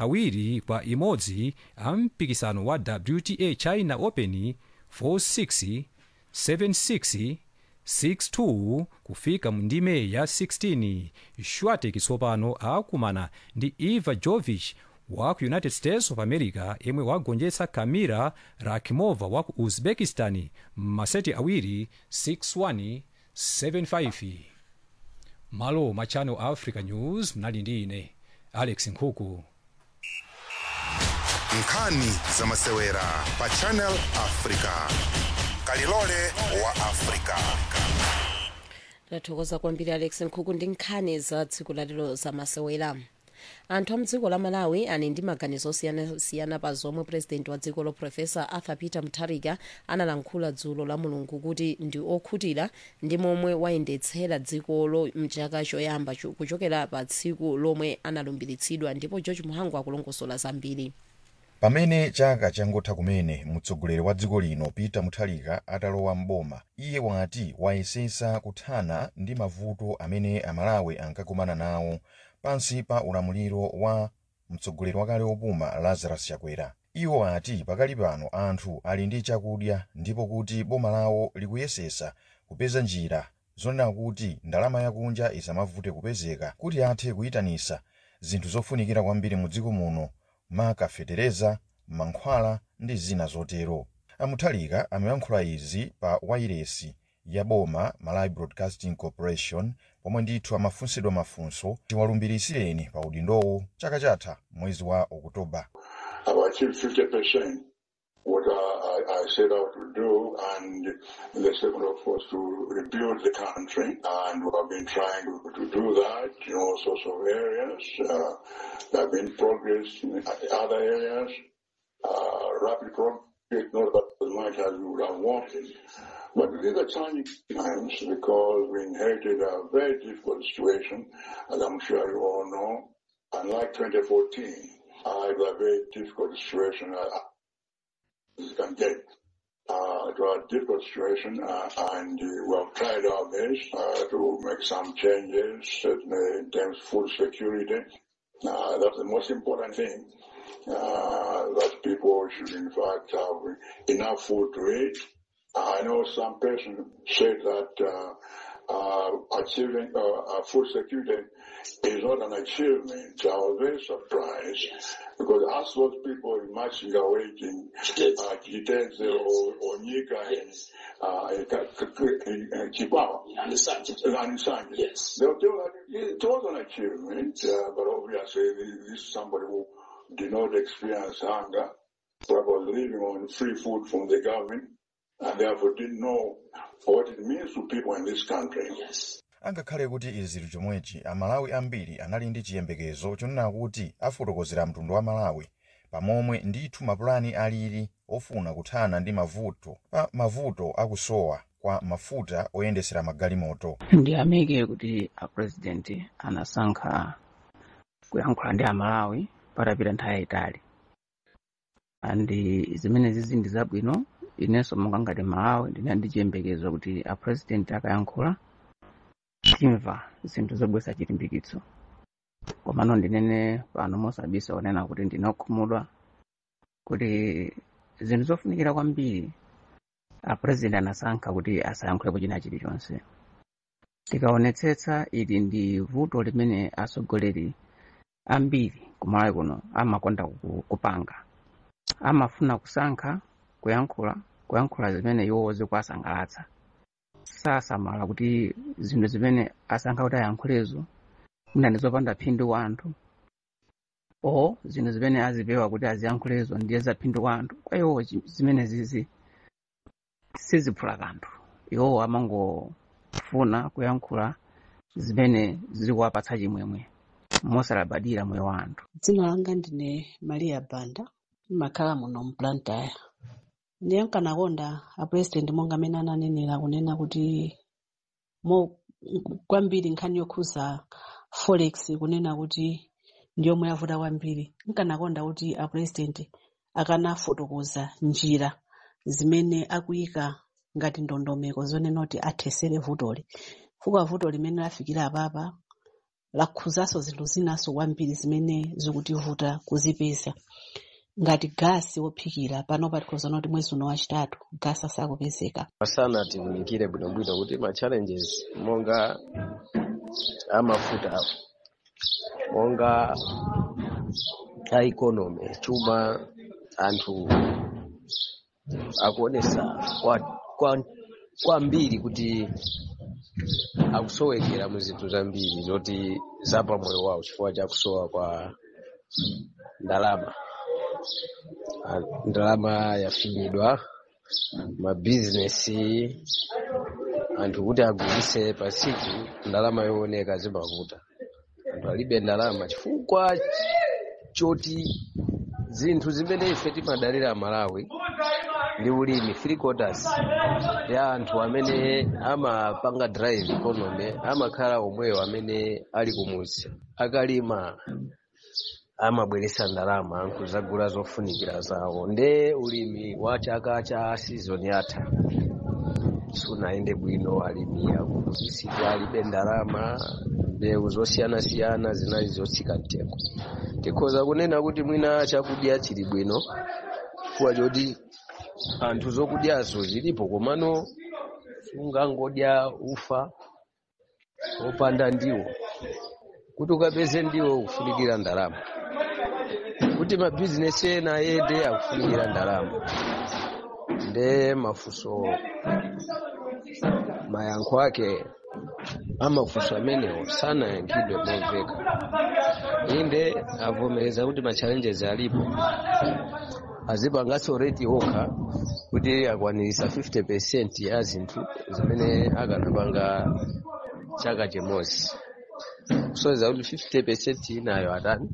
2-1 a mpikisano wa WTA China Open 4-6, 7-6, 6-2 kufika mu ndime ya 16. Swiatek tsopano akumana ndi Iva Jovic wa ku United States of America yemwe wagonjetsa Kamila Rakimova wa ku Uzbekistan maseti 6-1, 7-5. Malo ma Channel Africa News mnali ndi ine Alex Nkhuku. Nkhani za masewera pa Channel Africa. Kalilole wa Africa. Tathokoza kwambiri Alex Nkhuku ndi nkhani za tsiku lalero za masewera. Anthu a mdziko la Malawi ali ndi maganizo osiyana pa zomwe president wa dziko lo Profesa Arthur Peter Mutharika analankhula dzulo la Mulungu kuti ndi okhutira ndi momwe wayendetsera dzikolo mchaka choyamba kuchokera pa tsiku lomwe analumbiritsidwa, ndipo George Muhangu akulongosola zambiri. Pamene chaka changotha kumene mtsogoleri wa dziko lino Peter Mutharika atalowa mboma, iye wati wayesesa kuthana ndi mavuto amene Amalawi ankakumana nawo pansi pa ulamuliro wa mtsogoleri wakale opuma Lazarus Chakwera. Iwo ati pakali pano anthu ali ndi chakudya ndipo kuti boma lawo likuyesesa kupeza njira zonena kuti ndalama yakunja isamavute kupezeka kuti athe kuyitanisa zinthu zofunikira kwambiri mu dziko muno, makafetereza, mankhwala ndi zina zotero. Mutharika amayankhula izi pa wairesi ya boma Malawi Broadcasting Corporation pomwe ndithu amafunsidwa mafunso tiwalumbirisireni pa udindowo chaka chatha mwezi wa Oktoba. I've achieved 50% what I set out to do, and the second of course to rebuild the country, and we have been trying to do that in all sorts of areas. There have been progress in other areas, rapid progress, not as much as we would have wanted. But these are challenging times because we inherited a very difficult situation, as I'm sure you all know. Unlike 2014, it was a very difficult situation as you can get. It was a difficult situation, and we have tried our best to make some changes, certainly in terms of food security. That's the most important thing, that people should in fact have enough food to eat. I know some person said that achieving food security is not an achievement. I was very surprised because I asked those people in Machinga waiting, Kiteze or Nika and Chipawa and Sanje. Yes. They were told that it was an achievement, but obviously this is somebody who did not experience hunger, but was living on free food from the government, and therefore didn't know what it means to people in this country. Yes. Angakhale kuti izi chomwechi Amalawi ambiri anali ndi chiyembekezo chonena kuti afotokozera mtundu wa Malawi pamomwe ndithu mapulani alili ofuna kuthana ndi mavuto akusowa kwa mafuta oyendesera magalimoto. Ndiyamike kuti apresident anasankha kuyankhula ndi amalawi patapita nthawi yayitali, andi zimenezi ndi zabwino. Inenso monga ngati Malawi ndine ndi chiyembekezo kuti apresident akayankhula timva zinthu zobwesa chilimbikitso. Komano ndinene pano mosabisa onena kuti ndinakhumudwa kuti zinthu zofunikira kwambiri apresident anasankha kuti asayankhulepo china chilichonse. Tikaonetsetsa ili ndi vuto limene atsogoleri ambiri kumalawi kuno amakonda kupanga, amafuna kusankha kuyankhula zimene iwo zikuwasangalatsa, sasamala kuti zinthu zimene asankha kuti ayankhulezo mnani zopanda phindu kwa anthu, o zinthu zimene azipewa kuti aziyankhulezo ndiye zaphindu kwa anthu. Kwa iwo zimene zizi siziphula kanthu, iwo amangofuna kuyankhula zimene zikuwapatsa chimwemwe mosalabadira moyo wa anthu. Dzina langa ndine Maria Banda, ndimakhala muno mPlantaya. Ndiye nkanakonda apresident monga amene ananenera kunena kuti kwambiri nkhani yokhuza forex kunena kuti ndiyomwe yavuta kwambiri. Nkanakonda kuti apresident akanafotokoza njira zimene akuyika ngati ndondomeko zonena kuti athesere vutoli, fuka vuto limene lafikira apapa lakhuzanso zinthu zinaso kwambiri zimene zikutivuta kuzipeza, ngati gasi wophikira pano patikhoza kuti mwezi uno wachitatu gasi asakupezeka. Pasana tiunikire bwinobwino kuti ma challenges monga amafuta, monga a economy, chuma, anthu akuonesa kwambiri kuti akusowekera mu zinthu zambiri zoti zapa moyo wawo chifukwa cha kusowa kwa ndalama yafinyidwa, mabizinesi, anthu kuti agulise pasiku ndalama yooneka zimavuta. Anthu alibe ndalama chifukwa choti zinthu zimene ife timadalira Malawi ndi ulimi 3/4 ya anthu amene amapanga drive economy amakhala omweyo amene ali kumuzi. Akalima amabweresa ndalama nkuzagula zofunikira zawo, nde ulimi wa chaka cha season yatha sunaende bwino. Alimi akubisidwa alibe ndalama, mbewu zosiyana-siyana zinali zotsika mtengo. Tikhoza kunena kuti mwina chakudya chili bwino kuwa choti anthu zokudyazo zilipo, komano ungangodya ufa opanda ndiwo. Kuti ukapeze ndiwo kufunikira ndalama, kuti mabizinesi ena yende akufunikira ndalama. Nde mafunso mayankho ake amafunso amenewo sanayankhidwe momveka. Inde avomereza kuti ma challenges alipo, azipangaso rate okha kuti akwanirisa 50% ya zinthu zimene akanapanga chaka chimodzi. Kusoweza kuti 50% inayo atani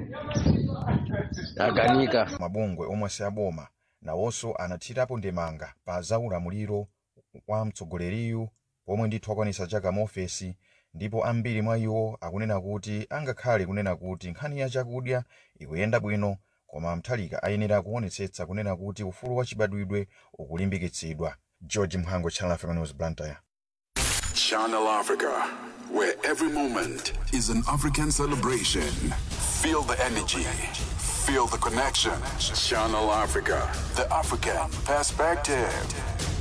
aganika. Mabungwe omwe siaboma nawonso anathirapo ndemanga pa zaulamuliro wa mtsogoleriyu pomwe ndithu akwanisa chaka maofesi, ndipo ambiri mwa iwo akunena kuti angakhale kunena kuti nkhani ya chakudya ikuyenda bwino, koma Mutharika ayenera kuonetsetsa kunena kuti ufulu wa chibadwidwe ukulimbikitsidwa. George Mhango, Channel Africa News, Blantyre. Channel Africa, where every moment is an African celebration. Feel the energy, feel the connection. Channel Africa, the African perspective.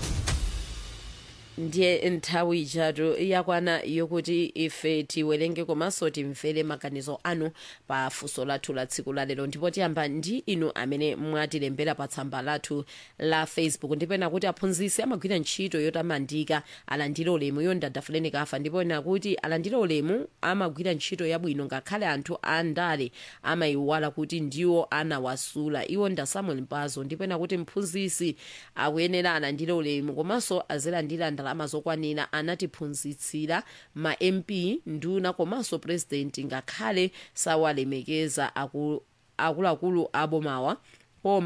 Ndiye nthawi ijatu yakwana yokuti ife tiwerenge komanso timvere maganizo anu pa funso lathu la tsiku la lero, ndipo tiyamba ndi inu amene mwatilembera pa tsamba lathu la Facebook. Ndipena kuti aphunzitsi amagwira ntchito yotamandika, alandire ulemu. Yondadafuleni kafa ndipo ena kuti alandire ulemu, amagwira ntchito yabwino ngakhale anthu andale amayiwala kuti ndiwo anawasula. Iwo nda Samuel Mpazo. Ndipena kuti mphunzitsi akuyenera alandire ulemu komanso azilandira ndalama zokwanira, anatiphunzitsira ma MP nduna komanso president ngakhale sawalemekeza akuluakulu abomawa, koma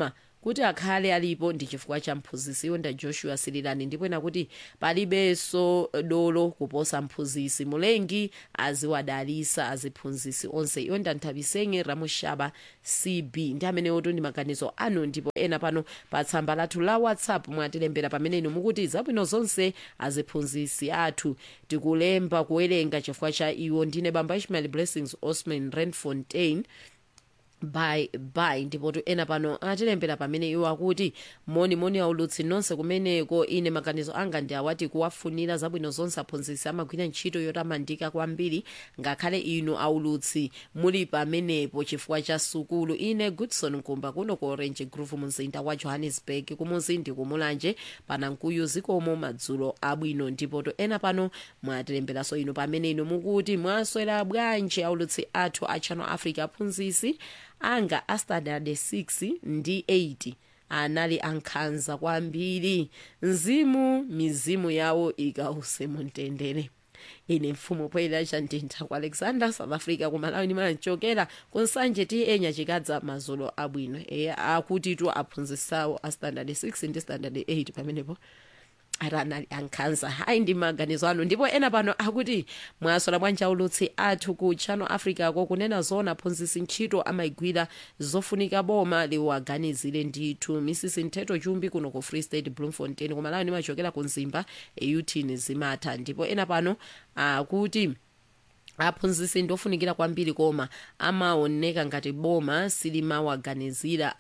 kuti akhale alipo ndi chifukwa cha mphunzitsi yonda Joshua Sirilani, ndipo ena kuti palibenso dolo kuposa mphunzitsi, mulengi aziwadalisa aziphunzitsi onse. Yonda Nthabisenge Ramushaba CB ndi amene oto ndi maganizo anu, ndipo ena pano pa tsamba lathu la WhatsApp mwatilembera pamene inu mukuti zabwino zonse aziphunzitsi athu, tikulemba kuwerenga chifukwa cha iwo. Ndine Bamba Ishmael Blessings Osman Renfontaine bye ndipo ena pano atilembera pamene iwo akuti moni aulutsi nonse kumeneko. Ine maganizo anga ndi awati kuwafunira zabwino zonse aphunzitsi amagwira ntchito yotamandika kwambiri, ngakhale inu aulutsi muli pamenepo chifukwa cha sukulu. Ine Goodson Nkumba kuno ku Orange Grove mzinda wa Johannesburg, kumuzi ndi kumulanje panankuyu zikomo madzulo abwino. ndipo ena pano mwatilemberanso inu pamene inu mukuti mwaswera bwanji aulutsi athu a Channel Africa. Aphunzitsi anga astandard 6 ndi 8 anali ankhanza kwambiri, mizimu yawo ikause mumtendere. Ine mfumu poyera chantintha kwa Alexander South Africa kumalawi nimachokera kunsanje enya chikadza madzulo abwino. Akuti tu aphunzisawo a standard 6 ndi standard 8 pamenepo aranali ankhanza. Hayi ndi maganizo anu. Ndipo ena pano akuti mwaswera bwanji aulutsi athu ku Channel Africa ko kunena zona aphunzitsi ntchito amaigwira zofunika boma liwaganizire ndithu. Mrs Ntheto Chumbi kuno ku Free State Bloemfontein kumalawi nimachokera ku Nzimba Eugene Zimatha. Ndipo ena pano akuti aphunzitsi ndofunikira kwambiri koma amaoneka ngati boma silimawaganizira,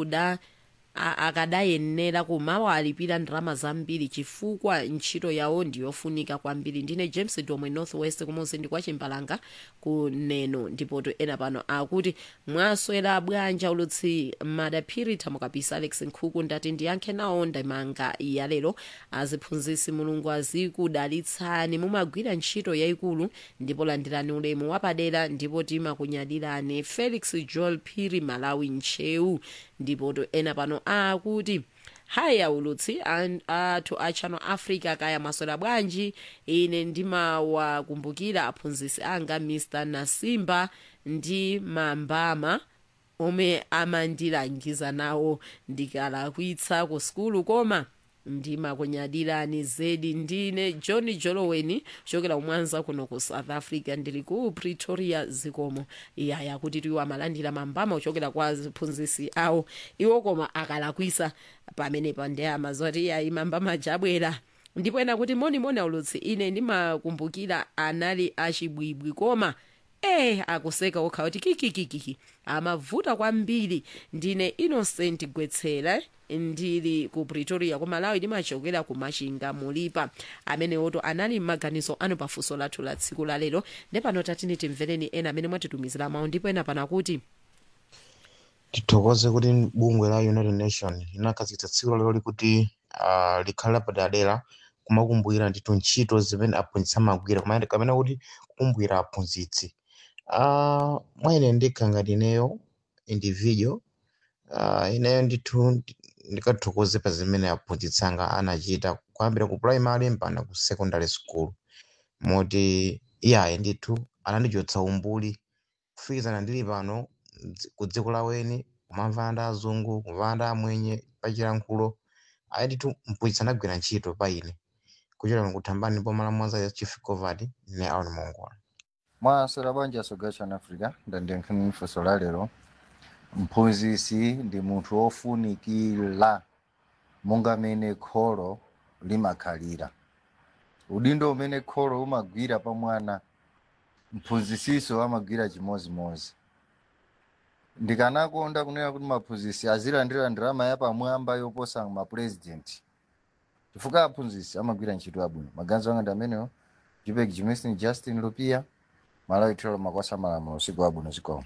akadayenera kumawalipira ndalama zambiri chifukwa ntchito yawo ndiyofunika kwambiri. Ndine James Domwe Northwest kumuzi ndi kwa Chimbalanga kuneno. ndipo ena pano akuti mwaswera bwanji aulutsi Madaphiri Tamukapisa Alex Nkhuku ndati ndiyankhe nawo ndimanga ya lero. Aziphunzitsi mulungu azikudalitsani, mumagwira ntchito yayikulu ndipo landirani ulemu wapadera, ndipo timakunyadirani. Felix Joel Phiri Malawi Nchewu. ndipo ena pano akuti haya ulutsi athu a Channel Africa kaya maswera bwanji. Ine ndimawakumbukira aphunzitsi anga Mr Nasimba ndi Mambama omwe amandilangiza nawo ndikalakwitsa ku skulu, koma ndimakunyadirani zedi. Ndine John Joloweni chokera kumwanza kuno ku South Africa, ndili ku Pretoria zikomo. Yaya kuti tiwo amalandira Mambama uchokera kwa aphunzitsi awo iwo, koma akalakwisa pamenepa ndi amazoti ya Mambama jabwera. ndipo ena kuti moni aulutsi, ine ndimakumbukira anali achibwibwi koma akuseka okha kuti kikikikiki amavuta kwambiri. Ndine Innocent Gwetsera ndili ku Pretoria ku Malawi ndimachokera ku Machinga Mulipa. Amene oto anali maganizo anu pafunso lathu la tsiku la lero. Ndepano tatini timvereni ena amene mwatitumizira mawu. Ndipo ena pana kuti tithokoze kuti bungwe la United Nations linakhazikitsa tsiku la lero likuti likhala padadera kumakumbukira ndithu ntchito zimene aphunzitsi amagwira kamene kuti kukumbukira aphunzitsi. Mwene ndikha ngati ineyo individual ineyo ndithu ndikathokoze pa zimene aphunzitsi anga anachita kuyambira ku primary mpaka ku secondary school, moti iyayi ndithu anandichotsa umbuli kufikizana ndili pano ku dziko laweni, kumamva ndi azungu, kumva ndi amwenye pachilankhulo. Ayi ndithu mphunzitsi anagwira ntchito pa ine kuchokera kuthambani pomala mwanza ya Chief Covard ne Aon Mongola. Mwaswera bwanji asoga Channel Africa ndandiyankhani funso la lero. Mphunzitsi ndi munthu wofunikira monga mene kholo limakhalira. Udindo umene kholo umagwira pa mwana mphunzitsiso amagwira chimozimozi. Ndikanakonda kunena kuti maphunzitsi azilandira ndalama ya pamwamba yoposa mapresident chifukwa aphunzitsi amagwira ntchito yabwino. Maganizo anga ndi amenewo. Jupek Jimison Justin Lupia Malawi Tolo Makwasa Malamulo usiku wabwino zikomo.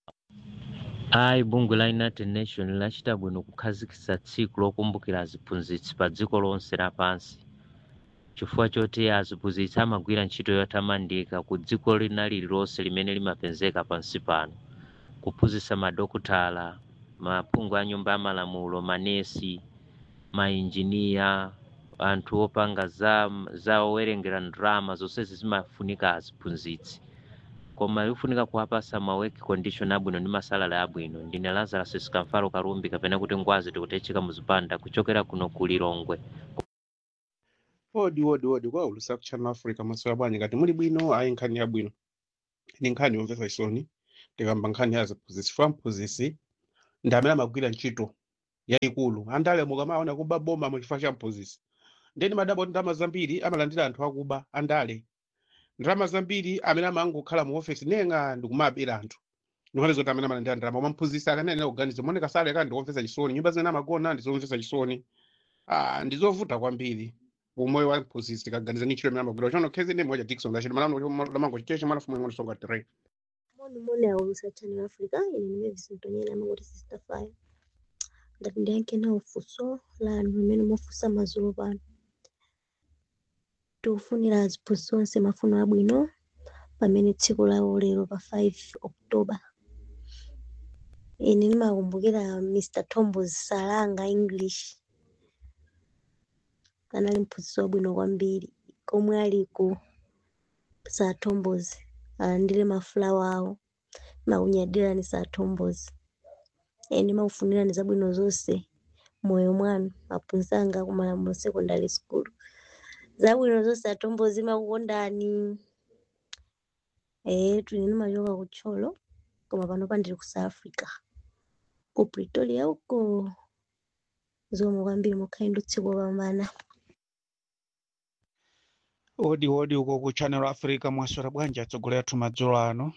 Bungwe la United Nations lachita bwino kukhazikitsa tsiku lokumbukira aziphunzitsi pa dziko lonse lapansi, chifukwa choti aziphunzitsi amagwira ntchito yotamandika ku dziko lina lililonse limene limapezeka pansi pano, kuphunzitsa madokotala, maphungu a nyumba ya malamulo, manesi, mainjiniya, anthu opanga za owerengera ndalama zonse zimafunika aziphunzitsi. koma ifunika kuwapasa ma work condition abwino ndi masalala abwino. Ndine Lazarus Sikamfalo Kalumbi kapena kuti Ngwazi tikutechika muzipanda kuchokera kuno ku Lilongwe. Wodi kwa ulusa ku Channel Africa maso abanye kati muli bwino ayi nkhani yabwino. Ni nkhani yomvetsa isoni tikamba nkhani ya ziphunzitsi ndamene amagwira ntchito yayikulu andale mukamaona kuba boma mu chifukwa cha mphunzitsi ndeni madabo ndalama zambiri amalandira anthu akuba andale ndalama zambiri amene amangokhala mu office nenga ndikumabira anthu ndikhale zoti amene amalandira ndalama koma mphunzitsi akanene kuganiza moneka sale kandi ndikomvetsa chisoni nyumba zimene amagona ndizomvetsa chisoni ndizovuta kwambiri umoyo wa mphunzitsi tikaganiza ni chilo amene amagwira chono khezi ndi moja Dickson ngachiti malamango chikeche mala fumu ngono songa 3 Mone aulusa Channel Africa ine nimevisi ntonyena amangoti Sister Fire ndati ndiyanke nawo funso lanu limene mufunsa madzulo pano tikufunira aziphunzitsi onse mafuno abwino pamene tsiku lawo lero pa 5 October. Ine ndimakumbukira Mr. Tombos Salanga English kanali mphunzitsi wabwino kwambiri komwe ali ku Sir Tombos alandire mafulawa awo maunyadira ni Sir Tombos. Eni maufunira ni zabwino zonse moyo mwanu aphunzanga ku Malamulo Secondary School. Zabwino zonse Sir Tombos makukondani. Tuli machoka ku Tcholo koma pano pandiri ku South Africa ku Pretoria uko zomwe kwambiri mukhaindo tsiku pamana. Odi uko ku Channel Africa mwaswera bwanji atsogolera athu madzulo ano.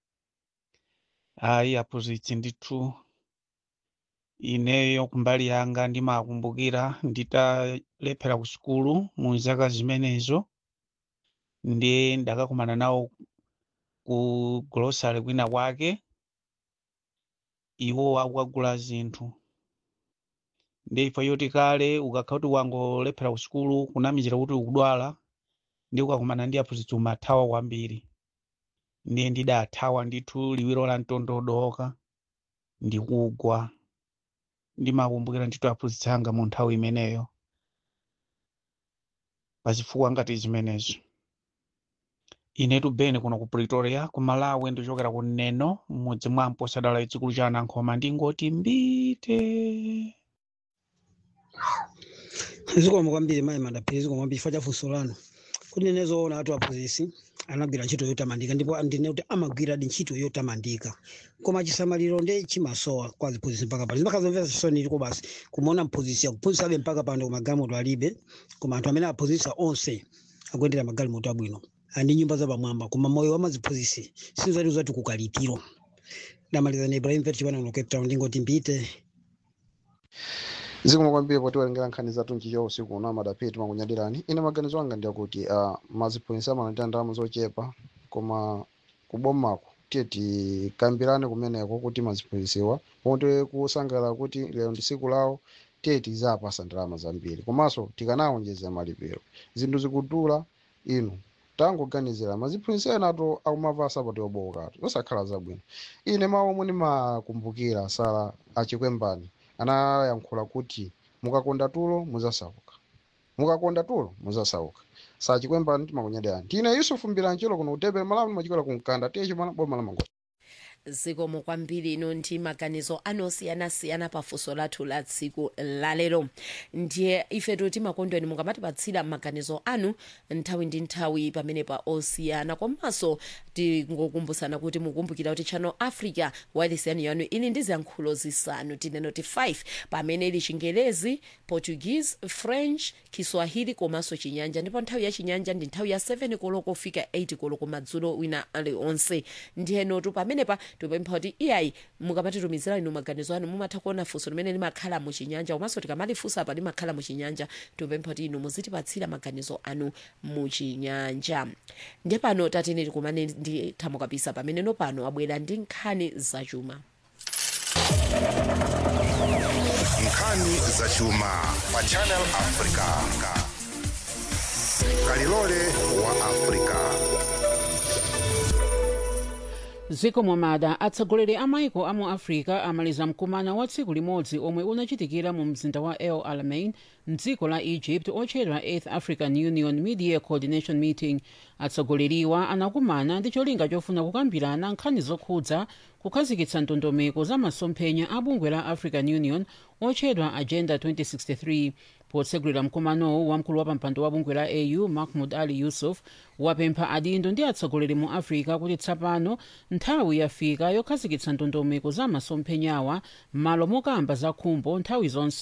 Ayi aphunzitsi ndithu ineyo kumbali yanga ndimakumbukira nditalephera ku sukulu mu zaka zimenezo ndiye ndakakumana nawo ku grocery kwina kwake iwo akugula zinthu ndiye ifa yoti kale ukakhala kuti wangolephera ku sukulu kunamizira kuti ukudwala ndi ukakumana ndi aphunzitsi umathawa kwambiri ndiye ndidathawa ndithu liwiro la mtondodoka ndikugwa ndimakumbukira ndithu aphunzitsi anga mu nthawi imeneyo pazifukwa ngati zimenezo. Inetu bene kuno ku Pretoria ku Malawi ndichokera ku Neno mmudzi mwa mposadala itsikulu cha Anankhoma ndingoti mbite. Zikomo kwambiri mayi madaphiri zikomo kwambiri chifukwa cha funso lanu kuti nezoona atu aphunzitsi anagwira ntchito yotamandika ndipo ndine kuti amagwira ntchito yotamandika koma chisamaliro ndi chimasowa kwa aphunzitsi mpaka pano zimakazomvetsa chisoni liko basi kumuona mphunzitsi akuphunzitsabe mpaka pano magalimoto alibe koma anthu amene aphunzitsa onse akuyendera magalimoto abwino andi nyumba zapamwamba koma moyo wa maziphunzitsi sizati uzati kukalipiro. Ndamaliza ni Ibrahim Verchi bana Cape Town ndingoti mbite. Zikomo kwambiri poti walengera nkhani zathu nchicho usiku uno madaphiri timakunyadirani. Ine maganizo anga ndi akuti maziphunzitsi amalandira ndalama zochepa koma kubomako tiye tikambirane kumeneko kuti maziphunzitsiwa ponte kusangalala kuti lero ndi tsiku lawo tiye tizapasa ndalama zambiri komanso tikanawonjeza malipiro zinthu zikudula inu tangoganizira maziphunzitsi enato akumapasa pati obokatu osakhala zabwino. Ine mawu omwe ndimakumbukira Sala Achikwembani anayankhula kuti mukakonda tulo muzasauka, mukakonda tulo muzasauka. Sala Achikwembani timakunyadirani. Tine Yusufu Mbilanchelo kuno utebera Malawi machikola kunkanda tiye chimana boma la Mangochi. Zikomo kwambiri ino ndi maganizo anosiyanasiyana pafunso lathu la tsiku lalero ndiye ifetu timakondweni mukamatipatsira maganizo anu nthawi ndi nthawi pamene pa osiyana komanso tingokumbutsana kuti mukumbukira kuti Channel Africa wailesi yanu ili ndi ziyankhulo zisanu tinenoti 5 pamene ili Chingerezi, Portuguese, French, Kiswahili komanso Chinyanja ndipo nthawi ya Chinyanja ndi nthawi ya 7 koloko kufika 8 koloko madzulo wina ali onse ndiye notu pamene pa tupempha kuti iyayi mukamatitumizira inu maganizo anu mumatha kuona funso limene limakhala mu Chinyanja komanso tikamalifunsa apa limakhala mu Chinyanja tupempha kuti inu muzitipatsira maganizo anu mu Chinyanja. Ndiye pano tatene tikumane ndi Thamo Kapisa pamene nopano abwera ndi nkhani zachuma. Nkhani zachuma pa Channel Africa. Kalilole wa Africa. ziko momada atsogoleri a maiko amu africa amaliza mkumano wa tsiku limodzi omwe unachitikira mu mzinda wa El Alamein mdziko la Egypt otchedwa 8th African Union Mid-Year Coordination Meeting. Atsogoleriwa anakumana ndi cholinga chofuna kukambirana nkhani zokhudza kukhazikitsa ndondomeko za masomphenya a bungwe la African Union otchedwa Agenda 2063. Potsegulira mkumanowu wamkulu wa pampando wa bungwe la AU Mahmoud Ali Yusuf wapempha adindo ndi atsogoleri mu Africa kuti tsapano nthawi yafika yokhazikitsa ndondomeko za masomphenyawa m'malo mokamba za khumbo nthawi zonse.